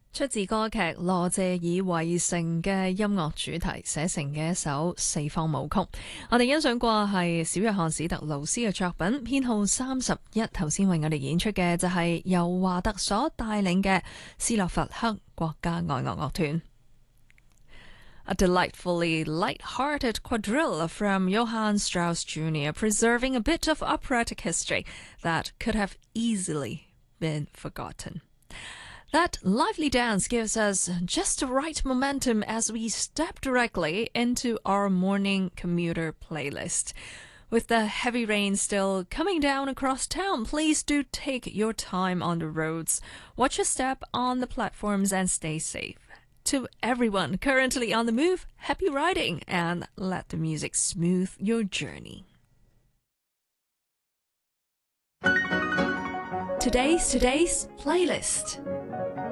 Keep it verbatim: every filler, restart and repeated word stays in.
出自歌劇羅謝爾圍城嘅音樂主題寫成嘅一首四方舞曲，我哋欣賞過係小約翰史特勞斯嘅作品，編號三十一。頭先為我哋演出嘅就係由華特所帶領嘅斯洛伐克國家愛樂樂團。A delightfully light-hearted quadrille from Johann Strauss Junior, preserving a bit of operatic history that could have easily been forgotten. That lively dance gives us just the right momentum as we step directly into our morning commuter playlist. With the heavy rain still coming down across town, please do take your time on the roads. Watch your step on the platforms and stay safe. To everyone currently on the move, happy riding and let the music smooth your journey. Today's today's playlist.